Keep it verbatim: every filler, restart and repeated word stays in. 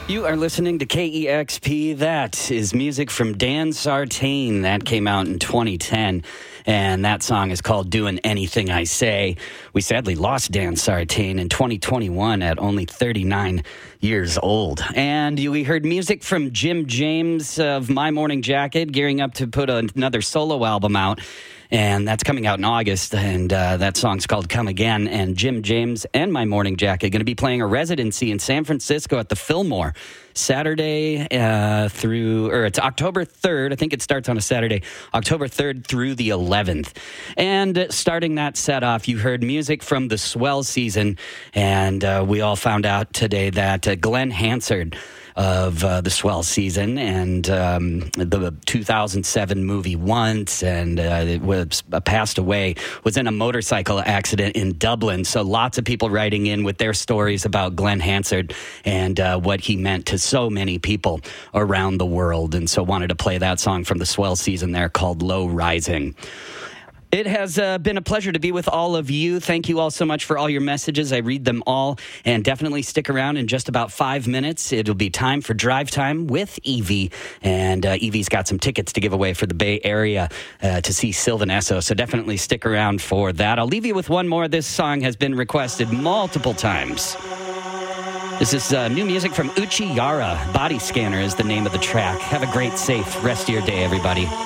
You are listening to K E X P. That is music from Dan Sartain. That came out in twenty ten, and that song is called Doing Anything I Say. We sadly lost Dan Sartain in twenty twenty-one at only thirty-nine years old. And we heard music from Jim James of My Morning Jacket, gearing up to put another solo album out. And that's coming out in August, and uh, that song's called Come Again. And Jim James and My Morning Jacket are going to be playing a residency in San Francisco at the Fillmore Saturday uh, through, or it's October third. I think it starts on a Saturday, October third through the eleventh. And uh, starting that set off, you heard music from the Swell season, and uh, we all found out today that uh, Glenn Hansard of uh, the Swell season and um, the two thousand seven movie Once, and uh, it was uh, passed away, was in a motorcycle accident in Dublin. So lots of people writing in with their stories about Glenn Hansard and uh, what he meant to so many people around the world. And so wanted to play that song from the Swell season there called Low Rising. It has uh, been a pleasure to be with all of you. Thank you all so much for all your messages. I read them all, and definitely stick around in just about five minutes. It'll be time for Drive Time with Evie, and uh, Evie's got some tickets to give away for the Bay Area uh, to see Sylvan Esso, so definitely stick around for that. I'll leave you with one more. This song has been requested multiple times. This is uh, new music from Uchi Yara. Body Scanner is the name of the track. Have a great, safe rest of your day, everybody.